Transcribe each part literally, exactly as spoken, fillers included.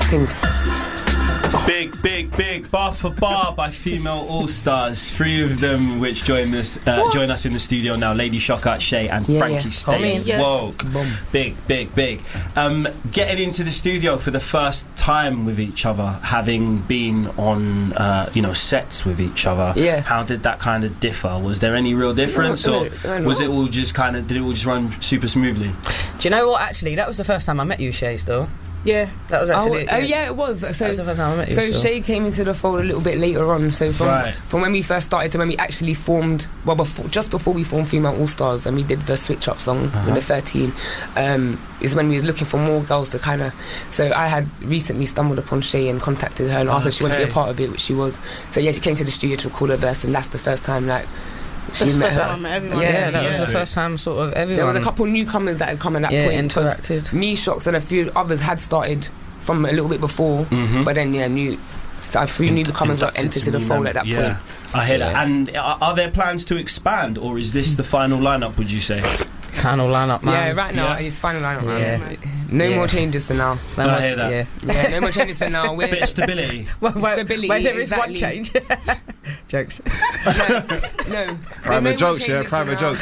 things. Big, big, big bar for bar by Female All Stars. Three of them which join us, uh, join us in the studio now. Lady Shocker, Shay, and yeah, Frankie yeah. Stay Yeah. woke. Boom. Big, big, big. Um, getting into the studio for the first time with each other, having been on, uh, you know, sets with each other. Yeah. How did that kind of differ? Was there any real difference, No, or no, no. was it all just kind of? Did it all just run super smoothly? Do you know what? Actually, that was the first time I met you, Shay. Still. Yeah, that was actually. Oh, oh yeah, it was. So, that was the first time I met you. So so. Shay came into the fold a little bit later on. So from Right. from when we first started to when we actually formed, well, before, just before we formed Female All Stars, and we did the Switch Up song Uh-huh. with the thirteen, um, is when we was looking for more girls to kind of. So I had recently stumbled upon Shay and contacted her and asked her if she wanted to be a Okay. part of it, which she was. So yeah, she came to the studio to record her verse, and that's the first time like. She That's the met first her. time I met everyone. Yeah, Yeah, that was yeah. the first time sort of everyone. There was a couple newcomers that had come at that Yeah, point. 'cause interacted. Me, Shocks, and a few others had started from a little bit before, Mhm. but then yeah, new. So a few newcomers got Inducted entered to some the new fold mem- at that yeah. point. I hear Yeah. that. And are, are there plans to expand, or is this the final lineup? Would you say? Final lineup, man. Yeah, right now Yeah. it's final lineup, Yeah. man. No Yeah. more changes for now. No, I much- hear that. Yeah. Yeah, no more changes for now. We're, Bit of stability. Well, well, Stability, well, there is one exactly. change. Jokes. no, Private no more jokes, yeah. changes for Private now. jokes,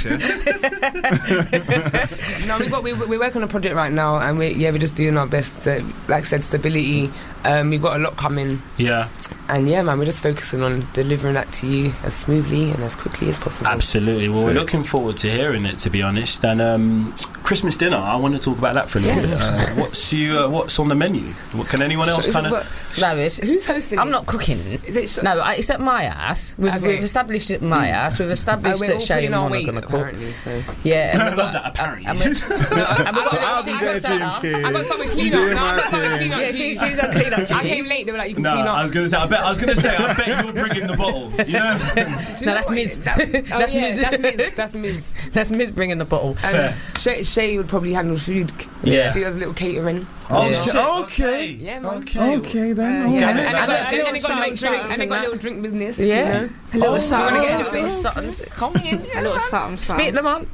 yeah. No, we got we we're working on a project right now, and we yeah we're just doing our best to, like I said, stability. Um, we've got a lot coming, Yeah, and yeah, man, we're just focusing on delivering that to you as smoothly and as quickly as possible. absolutely. Well, we're Sick. looking forward to hearing it, to be honest. And um, Christmas dinner, I want to talk about that for a little Yeah. bit. Uh, what's you? Uh, what's on the menu? What, can anyone else So is kind it- of? but No, it's. who's hosting? I'm it? not cooking. Is it? Sh- No, I- it's at my house. We've, Okay. we've established it at my house. We've Oh, established we're that all Shay putting and our Mon are weight, going to cook. apparently. So. Yeah, and I we've love got- that. Apparently. and we- and we've got I'll a be little there secret Santa. drinking. I got to start with You clean up. doing No, my I'm not starting with thing. clean up. Yeah, she's, she's a clean up. I came late. They were like, you can No, clean up. I was gonna say. I bet. I was gonna say. I bet you're bringing the bottle. You know. Do you No, know that's what? Miz. That- oh, That's yeah, Miz. That's Miz. That's Miz. That's Miz bringing the bottle. Fair. And Shay, Shay would probably handle food. Yeah. She does a little catering. Oh, Yeah. shit. Okay. Yeah, man. Okay. Okay then. Yeah. Okay. And, and, Like I that. got, Do you and, and, want they got some like drink, drinks and they and got a that? little drink business. Yeah. You know? A little Oh, something. wanna get A a little bit- something. Come in. A little something, Spit something. them on.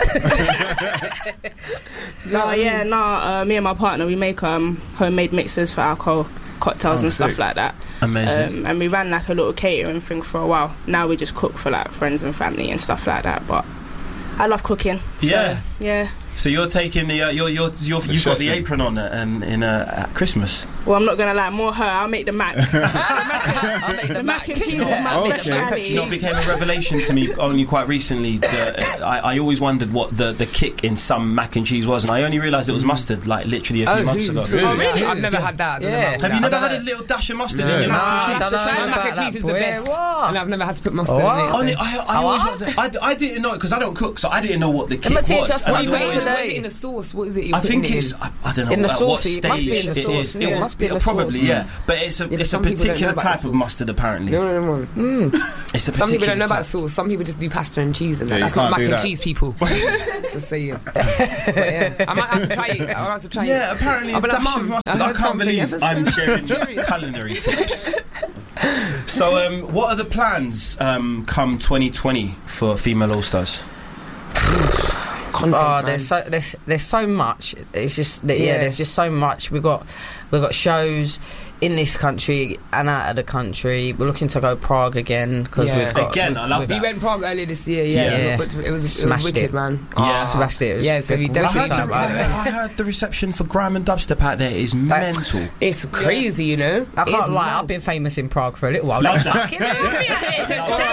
No, yeah, no. Uh, me and my partner, we make um homemade mixes for alcohol, cocktails Oh, and stuff sick. like that. Amazing. Um, and we ran like a little catering thing for a while. Now we just cook for like friends and family and stuff like that. But I love cooking. So, Yeah. yeah. So you're taking the uh, you're you're, you're you've got the chef. apron on uh, um, in uh, at Christmas. Well, I'm not gonna lie, more her. I'll make the mac. I'll make the mac and cheese Yeah. is my Okay. speciality. You know, it became a revelation to me only quite recently. That uh, I, I always wondered what the, the kick in some mac and cheese was, and I only realised it was mustard, like literally a few Oh, months who- ago. Really? Oh, really? I've never had that. I don't know Yeah. about Have you that. never had a little dash of mustard No. in your Nah, mac and I cheese? don't know Try mac about and that, cheese is the boy. best. What? And I've never had to put mustard What? in it. Only, So. I, I, always wondered, I, d- I didn't know because I don't cook, so I didn't know what the kick I'ma was. teach us and what I'd you Wait, made always- what today. is it in the sauce? What is it? You're I think putting it it's in? I, I don't know In the at sauce, what it stage must be in the it sauce, is. yeah, it must be in the probably sauce. yeah, but it's a Yeah, but it's a some people don't know particular about type the of sauce. mustard apparently. No, no, no. It's a Some people don't know particular about type. sauce. Some people just do pasta and cheese, and Yeah, that. you That's not can't mac do and that. cheese, people. Just saying. But yeah, I might have to try it. I might have to try it. Yeah, apparently I'll a be like, dash of "Mum, mustard. I I heard can't something believe ever I'm so sharing curious." culinary tips. So, um, what are the plans um, come twenty twenty for Female All Stars? Content, Oh, man. there's so there's there's so much. It's just that, yeah. Yeah. There's just so much. We've got we've got shows in this country and out of the country. We're looking to go Prague again because Yeah. we've got Again, we've- I love we've that. We went Prague earlier this year. Yeah, Yeah. It, was, it was it was Smashed wicked, it. man. Yeah. smashed it. It was Yeah, so we a I definitely heard, great the, time. I heard the reception for grime and dubstep out there is That- mental. It's crazy, you know. I can't It's lie. mad. I've been famous in Prague for a little while. Love Like, that. fucking hell, look at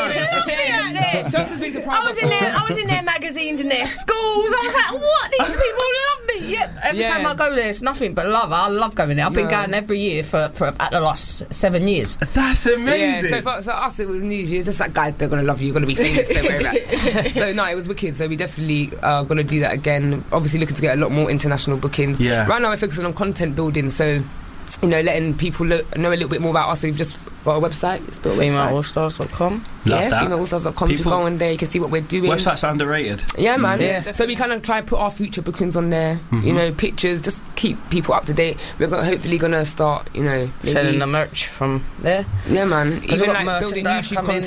it. Shots has been to Prague I was in before. there. I was in their magazines and their schools. I was like, "What? These people love me." Yep. Every Yeah. time I go there, it's nothing but love. I love going there. I've been No. going every year for for at the last seven years. That's Yeah, amazing. so for so us it was news. It's just like, guys, they're gonna love you. You're gonna be famous. Don't worry about it. So no, it was wicked. So we definitely are gonna do that again. Obviously, looking to get a lot more international bookings. Yeah. Right now, we're focusing on content building. So you know, letting people look, know a little bit more about us. So we've just got a website. It's built a female website. all stars dot com. Love yeah, that. female all stars dot com. You People- go on there, you can see what we're doing. Website's underrated. Yeah, man. Yeah. So we kind of try to put our future bookings on there. Mm-hmm. You know, pictures, just keep people up to date. We're gonna, hopefully going to start, you know, maybe- Selling the merch from there. Yeah, man. we've Even got like building merchandise YouTube coming. content.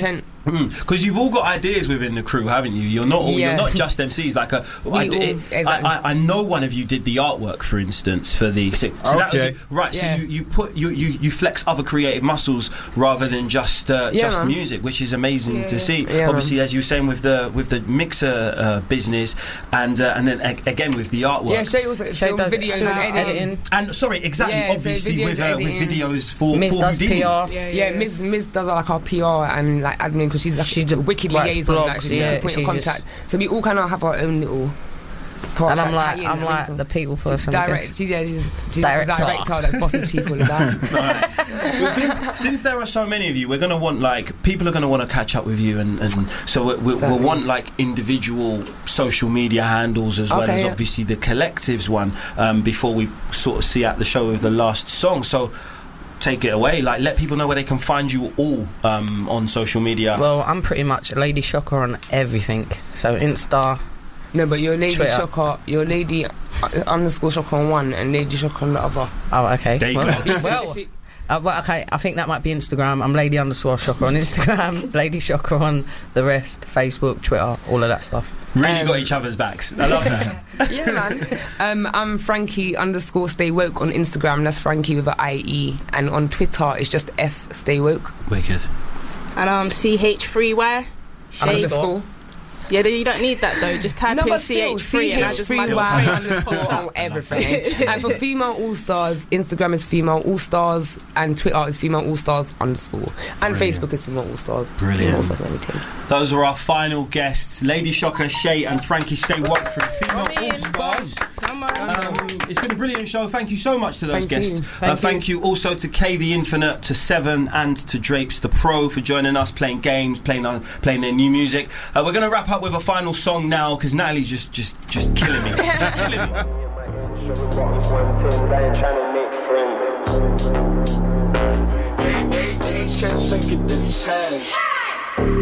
Because mm, you've all got ideas within the crew, haven't you? You're not all, Yeah. you're not just M Cs. Like a, I, all- it, exactly. I, I, I know one of you did the artwork, for instance, for the. So, so that was Okay. it. Right. Yeah. So you, you put you, you, you flex other creative muscles rather than just uh, Yeah, just man. music, which is amazing Yeah, to yeah. see. Yeah, Obviously, as you were saying with the with the mixer uh, business, and uh, and then a- again with the artwork. Yeah, Shay also Shay films does videos and editing. editing. And sorry, exactly. Yeah, so obviously, videos, with uh, with editing. videos for Miz for does Houdini. P R. Yeah, Yeah, Miz Miz does like our P R and like admin because she's like She she's d- a wicked writes liaison, blogs, like, she's yeah, the point of she's contact. So we all kind of have our own little parts. And I'm that like, tie in I'm and like everything. the people She's person. I direct, guess. she's, yeah, she's, she's Director. the director that bosses people and that. Right. Well, since, since there are so many of you, we're going to want like people are going to want to catch up with you, and, and so we, we, we'll Certainly. want like individual social media handles as well Okay, as yeah. obviously the collectives one um, before we sort of see out the show with the last song. So take it away, like let people know where they can find you all um, on social media. Well, I'm pretty much Lady Shocker on everything. So Insta. No, but you're Lady Twitter. Shocker, you're Lady uh, underscore Shocker on one and Lady Shocker on the other. Oh, okay. There you well, go. well, uh, well, okay. I think that might be Instagram. I'm Lady underscore Shocker on Instagram. Lady Shocker on the rest. Facebook, Twitter, all of that stuff. Really um, got each other's backs. I love that. Yeah, man. Um, I'm Frankie underscore Stay Woke on Instagram. That's Frankie with an I E, and on Twitter it's just F Stay Woke Wicked. And um, C H three Y. underscore. Yeah, you don't need that though. Just type No, in but C still, H three and I just C H three Y underscore on everything. And for Female All Stars, Instagram is Female All Stars, and Twitter is Female All Stars underscore, and Brilliant. Facebook is Female All Stars. Brilliant. Female All Stars and everything. Those are our final guests, Lady Shocker, Shay and Frankie Stay Woke from Female All Stars. Come on. Um, it's been a brilliant show. Thank you so much to those Thank you. guests. Thank uh, thank you. also to K the Infinite, to Seven, and to Drapes the Pro for joining us, playing games, playing our, playing their new music. Uh, we're going to wrap up with a final song now because Natalie's just just just killing me. Just killing me. Ten seconds, ten.